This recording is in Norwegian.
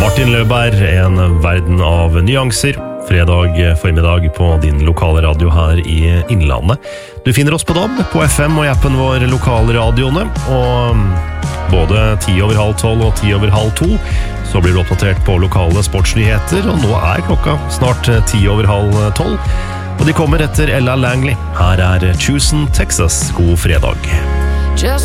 Martin Løberg, en verden av nyanser. Fredag formiddag på din lokale radio her i Innlandet. Du finner oss på DAB, på FM og i appen vår Lokalradioene. Og både 10:30 og 11:30 så blir du oppdatert på lokale sportsnyheter. Og nå klokka snart 11:10. Og de kommer etter Ella Langley. Her Choosing Texas. God fredag. Just